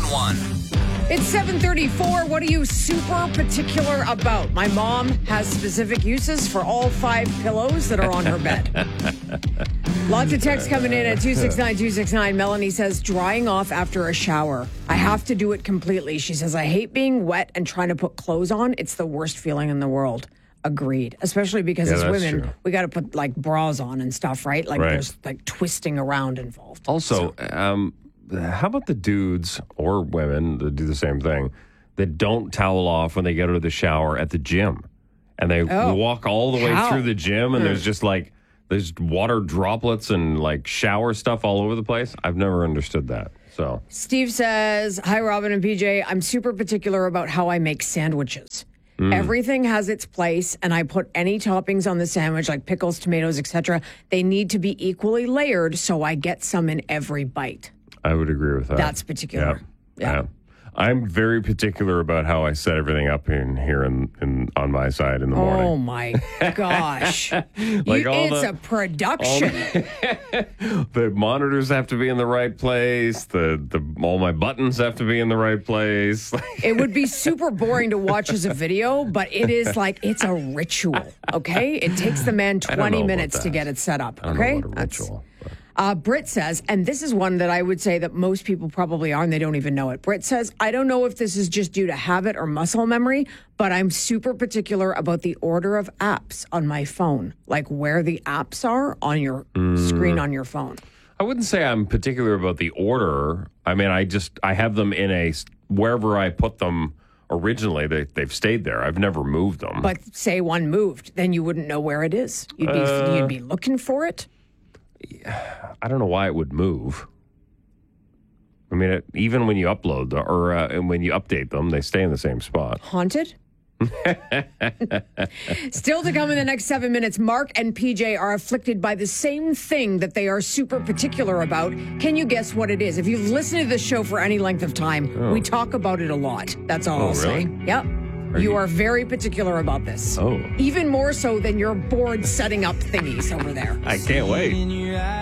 It's 7:34. What are you super particular about? My mom has specific uses for all 5 pillows that are on her bed. Lots of texts coming in at 269-269. Melanie says, drying off after a shower. I have to do it completely. She says, I hate being wet and trying to put clothes on. It's the worst feeling in the world. Agreed. Especially because as women, we got to put like bras on and stuff, right? Like there's like twisting around involved. Also, how about the dudes or women that do the same thing that don't towel off when they get out of the shower at the gym? And they walk all the way through the gym and there's just like, there's water droplets and like shower stuff all over the place. I've never understood that. So Steve says, hi, Robin and PJ. I'm super particular about how I make sandwiches. Everything has its place, and I put any toppings on the sandwich, like pickles, tomatoes, etc. They need to be equally layered, so I get some in every bite. I would agree with that. That's particular. Yeah. I'm very particular about how I set everything up in here and on my side in the morning. Oh my gosh. It's a production. The monitors have to be in the right place. All my buttons have to be in the right place. It would be super boring to watch as a video, but it is like, it's a ritual, okay? It takes the man 20 minutes to get it set up, okay? I don't know what a ritual. Britt says, and this is one that I would say that most people probably are and they don't even know it. Britt says, I don't know if this is just due to habit or muscle memory, but I'm super particular about the order of apps on my phone, like where the apps are on your screen on your phone. I wouldn't say I'm particular about the order. I mean, I have them in wherever I put them originally, they've stayed there. I've never moved them. But say one moved, then you wouldn't know where it is. You'd be looking for it. I don't know why it would move. I mean, even when you upload and when you update them, they stay in the same spot. Haunted? Still to come in the next 7 minutes, Mark and PJ are afflicted by the same thing that they are super particular about. Can you guess what it is? If you've listened to this show for any length of time, we talk about it a lot. That's all I'll say. Yep. You are very particular about this. Oh. Even more so than your board setting up thingies over there. I can't wait.